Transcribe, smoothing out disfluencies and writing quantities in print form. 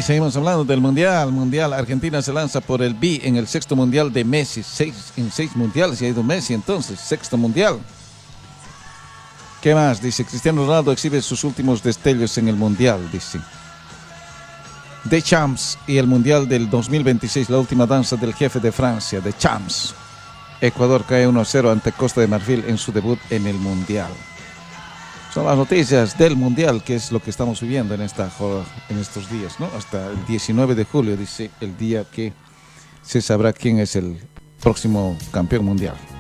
Y seguimos hablando del Mundial. Argentina se lanza por el B en el sexto Mundial de Messi. En seis mundiales y ha ido Messi entonces, sexto Mundial. ¿Qué más? Dice, Cristiano Ronaldo exhibe sus últimos destellos en el Mundial, dice. The Champs y el Mundial del 2026, la última danza del jefe de Francia, The Champs. Ecuador cae 1-0 ante Costa de Marfil en su debut en el Mundial. Son las noticias del Mundial, que es lo que estamos viviendo en estos días, ¿no? Hasta el 19 de julio, dice, el día que se sabrá quién es el próximo campeón mundial.